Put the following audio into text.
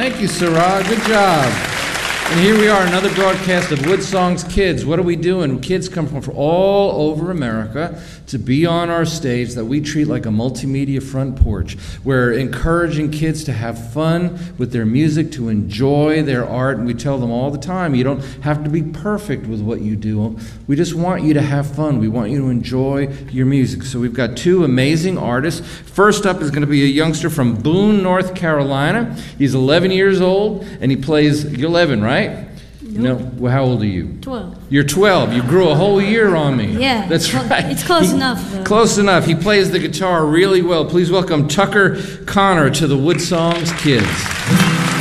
Thank you, Sarah. Good job. And here we are, another broadcast of Woodsong's Kids. What are we doing? Kids come from all over America to be on our stage that we treat like a multimedia front porch. We're encouraging kids to have fun with their music, to enjoy their art, and we tell them all the time, you don't have to be perfect with what you do. We just want you to have fun. We want you to enjoy your music. So we've got two amazing artists. First up is going to be a youngster from Boone, North Carolina. He's 11 years old, and he plays, you're 11, right? Nope. No, well, how old are you? 12. You're 12. You grew a whole year on me. Yeah. That's right. It's close enough, though. Close enough. He plays the guitar really well. Please welcome Tucker Connor to the Woodsong's Kids.